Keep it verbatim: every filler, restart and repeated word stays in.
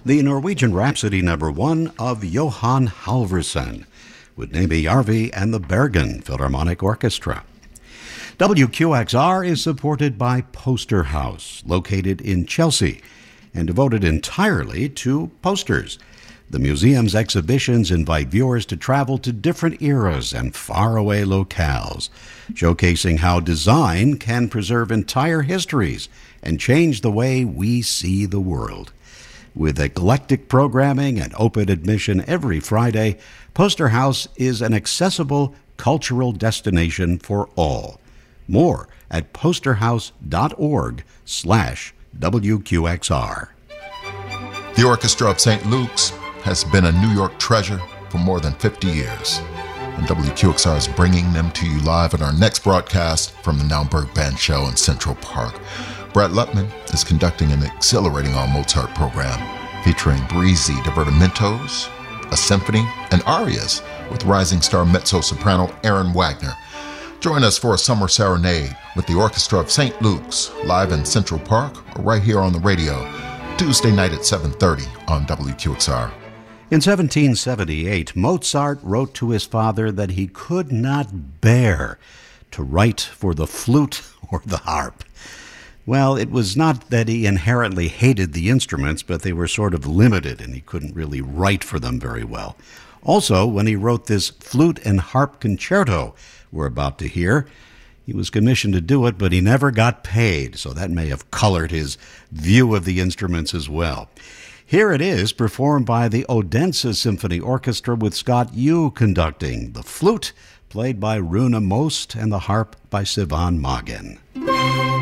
the Norwegian Rhapsody number one of Johan Halvorsen with Nebe Jarvi and the Bergen Philharmonic Orchestra. W Q X R is supported by Poster House, located in Chelsea, and devoted entirely to posters. The museum's exhibitions invite viewers to travel to different eras and faraway locales, showcasing how design can preserve entire histories and change the way we see the world. With eclectic programming and open admission every Friday, Poster House is an accessible cultural destination for all. More at posterhouse.org slash WQXR. The Orchestra of Saint Luke's has been a New York treasure for more than fifty years, and W Q X R is bringing them to you live at our next broadcast from the Naumburg Band Show in Central Park. Brett Lutman is conducting an exhilarating all-Mozart program featuring breezy divertimentos, a symphony, and arias with rising star mezzo-soprano Aaron Wagner. Join us for a summer serenade with the Orchestra of Saint Luke's live in Central Park or right here on the radio, Tuesday night at seven thirty on W Q X R. In seventeen seventy-eight, Mozart wrote to his father that he could not bear to write for the flute or the harp. Well, it was not that he inherently hated the instruments, but they were sort of limited and he couldn't really write for them very well. Also, when he wrote this flute and harp concerto we're about to hear, he was commissioned to do it, but he never got paid, so that may have colored his view of the instruments as well. Here it is, performed by the Odense Symphony Orchestra with Scott Yu conducting, the flute played by Rune Most and the harp by Sivan Magen.